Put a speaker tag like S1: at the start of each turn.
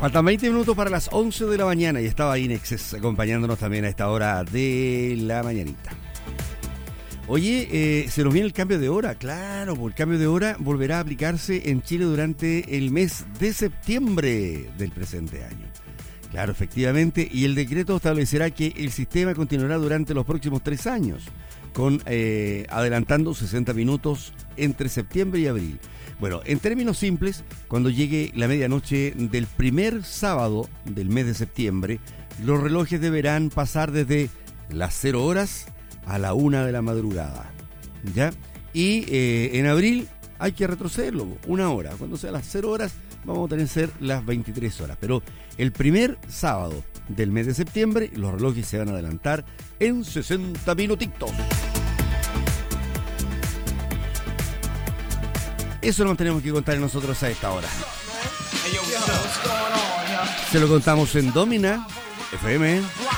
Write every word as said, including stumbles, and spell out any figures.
S1: Faltan veinte minutos para las once de la mañana y estaba Inexes acompañándonos también a esta hora de la mañanita. Oye, eh, se nos viene el cambio de hora, claro, porque el cambio de hora volverá a aplicarse en Chile durante el mes de septiembre del presente año. Claro, efectivamente, y el decreto establecerá que el sistema continuará durante los próximos tres años, con eh, adelantando sesenta minutos entre septiembre y abril. Bueno, en términos simples, cuando llegue la medianoche del primer sábado del mes de septiembre, los relojes deberán pasar desde las cero horas a la una de la madrugada, ¿ya? Y eh, en abril hay que retrocederlo, una hora. Cuando sea las cero horas, vamos a tener que ser las veintitrés horas. Pero el primer sábado del mes de septiembre, los relojes se van a adelantar en sesenta minutitos. Eso nos tenemos que contar nosotros a esta hora. Se lo contamos en Domina F M.